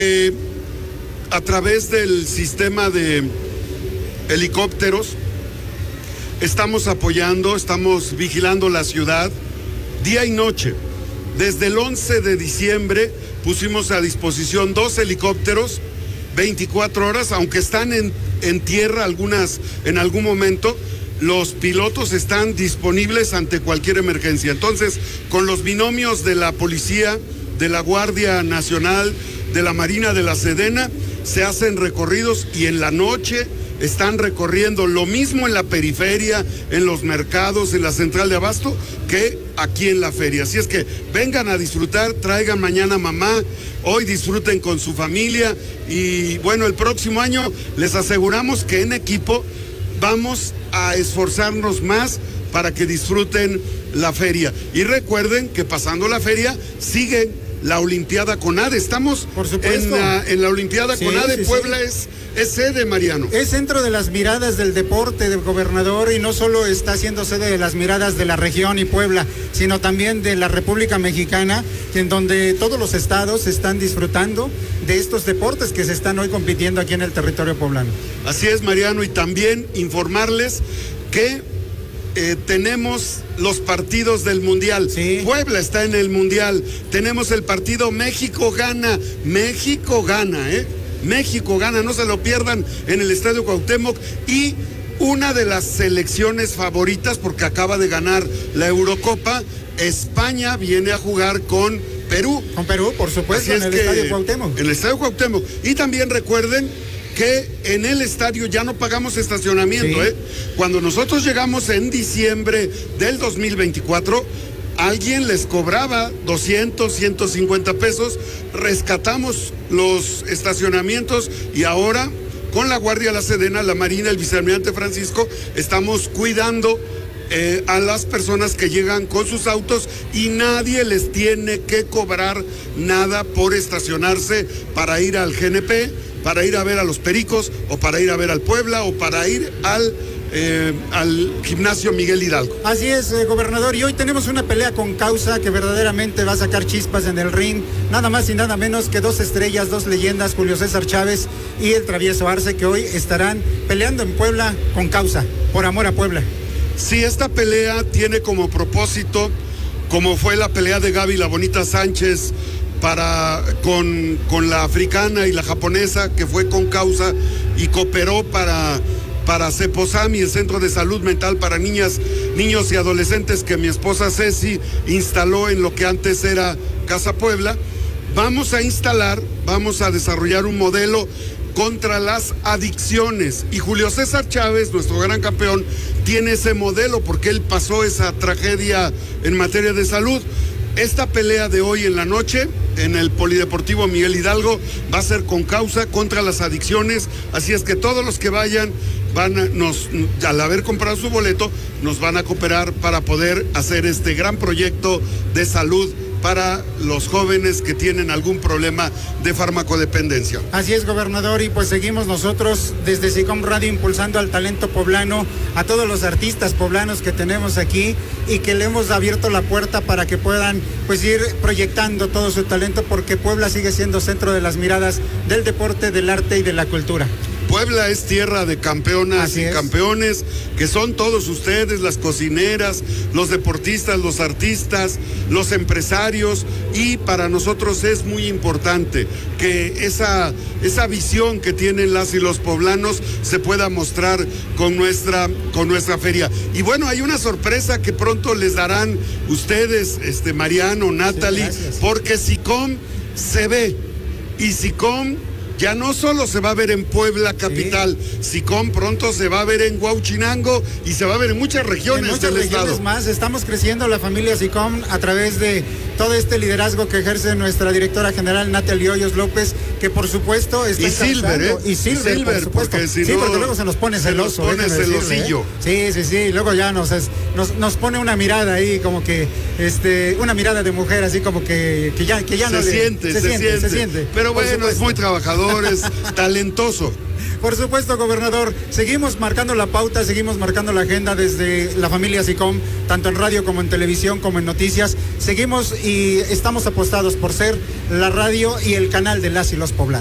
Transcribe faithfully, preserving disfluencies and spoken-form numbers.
Eh, a través del sistema de helicópteros estamos apoyando, estamos vigilando la ciudad día y noche. Desde el once de diciembre pusimos a disposición dos helicópteros, veinticuatro horas, aunque están en, en tierra algunas en algún momento, los pilotos están disponibles ante cualquier emergencia. Entonces, con los binomios de la policía, de la Guardia Nacional, de la Marina, de la Sedena, se hacen recorridos y en la noche están recorriendo lo mismo en la periferia, en los mercados, en la central de abasto, que aquí en la feria. Así es que vengan a disfrutar, traigan mañana mamá, hoy disfruten con su familia y bueno, el próximo año les aseguramos que en equipo vamos a esforzarnos más para que disfruten la feria. Y recuerden que pasando la feria sigue la Olimpiada CONADE. Estamos en la, en la Olimpiada sí, CONADE. Sí, Puebla sí. Es, es sede, Mariano. Es centro de las miradas del deporte del gobernador y no solo está siendo sede de las miradas de la región y Puebla, sino también de la República Mexicana, en donde todos los estados están disfrutando de estos deportes que se están hoy compitiendo aquí en el territorio poblano. Así es, Mariano, y también informarles que Eh, tenemos los partidos del Mundial. Sí. Puebla está en el Mundial. Tenemos el partido México gana. México gana, ¿eh? México gana, no se lo pierdan en el Estadio Cuauhtémoc. Y una de las selecciones favoritas, porque acaba de ganar la Eurocopa, España viene a jugar con Perú. Con Perú, por supuesto, en el Estadio Cuauhtémoc. En el Estadio Cuauhtémoc. Y también recuerden que en el estadio ya no pagamos estacionamiento, sí. ¿eh? Cuando nosotros llegamos en diciembre del dos mil veinticuatro, alguien les cobraba doscientos, ciento cincuenta pesos, rescatamos los estacionamientos y ahora con la Guardia, la Sedena, la Marina, el Vicealmirante Francisco, estamos cuidando eh, a las personas que llegan con sus autos y nadie les tiene que cobrar nada por estacionarse para ir al G N P, para ir a ver a los Pericos, o para ir a ver al Puebla, o para ir al, eh, al gimnasio Miguel Hidalgo. Así es, eh, gobernador, y hoy tenemos una pelea con causa que verdaderamente va a sacar chispas en el ring, nada más y nada menos que dos estrellas, dos leyendas, Julio César Chávez y el Travieso Arce, que hoy estarán peleando en Puebla con causa, por amor a Puebla. Sí, esta pelea tiene como propósito, como fue la pelea de Gaby La Bonita Sánchez, para con, con la africana y la japonesa, que fue con causa y cooperó para, para Ceposami, el Centro de Salud Mental para niñas, niños y adolescentes que mi esposa Ceci instaló en lo que antes era Casa Puebla. Vamos a instalar, vamos a desarrollar un modelo contra las adicciones y Julio César Chávez, nuestro gran campeón, tiene ese modelo porque él pasó esa tragedia en materia de salud. Esta pelea de hoy en la noche en el Polideportivo Miguel Hidalgo va a ser con causa contra las adicciones, así es que todos los que vayan van a, nos, al haber comprado su boleto, nos van a cooperar para poder hacer este gran proyecto de salud para los jóvenes que tienen algún problema de farmacodependencia. Así es, gobernador, y pues seguimos nosotros desde SICOM Radio impulsando al talento poblano, a todos los artistas poblanos que tenemos aquí y que le hemos abierto la puerta para que puedan pues ir proyectando todo su talento, porque Puebla sigue siendo centro de las miradas del deporte, del arte y de la cultura. Puebla es tierra de campeonas y campeones, que son todos ustedes, las cocineras, los deportistas, los artistas, los empresarios, y para nosotros es muy importante que esa, esa visión que tienen las y los poblanos se pueda mostrar con nuestra, con nuestra feria. Y bueno, hay una sorpresa que pronto les darán ustedes, este Mariano, Natalie, sí, porque SICOM se ve, y SICOM ya no solo se va a ver en Puebla capital, sí. SICOM pronto se va a ver en Huauchinango y se va a ver en muchas regiones en muchas del regiones estado. Más, estamos creciendo la familia SICOM a través de todo este liderazgo que ejerce nuestra directora general Natalie Hoyos López, que por supuesto está y Silver, ¿eh? Y Silver, Silver, por supuesto. Porque si sí, no, porque luego se nos pone celoso. Se nos pone celosillo. ¿eh? Sí, sí, sí, luego ya nos, es, nos nos pone una mirada ahí como que, este, una mirada de mujer así como que, que ya, que ya se no siente, le, se, se, siente, siente, se siente. Pero bueno, es muy trabajador, es talentoso. Por supuesto, gobernador, seguimos marcando la pauta, seguimos marcando la agenda desde la familia SICOM, tanto en radio como en televisión, como en noticias. Seguimos y estamos apostados por ser la radio y el canal de las y los poblanos.